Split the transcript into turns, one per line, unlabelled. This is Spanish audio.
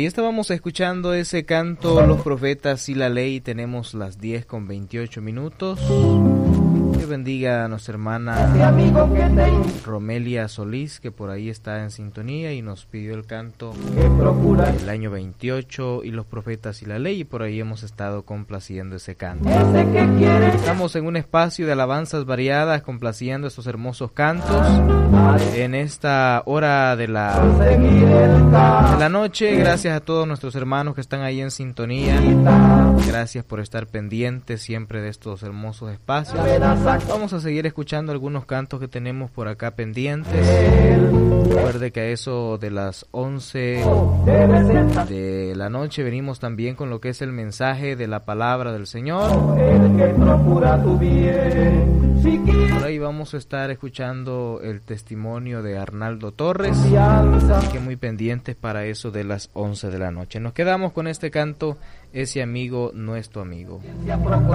estábamos escuchando ese canto, Los Profetas y la Ley. Tenemos las 10:28. Que bendiga a nuestra hermana Romelia Solís, que por ahí está en sintonía y nos pidió el canto del año 28 y Los Profetas y la Ley, y por ahí hemos estado complaciendo ese canto. Estamos en un espacio de alabanzas variadas, complaciendo estos hermosos cantos en esta hora de la noche. Gracias a todos nuestros hermanos que están ahí en sintonía. Gracias por estar pendientes siempre de estos hermosos espacios. Vamos a seguir escuchando algunos cantos que tenemos por acá pendientes. Recuerde que a eso de las 11 de la noche venimos también con lo que es el mensaje de la palabra del Señor. Por ahí vamos a estar escuchando el testimonio de Arnaldo Torres, así que muy pendientes para eso de las 11 de la noche. Nos quedamos con este canto, Ese amigo no es tu amigo.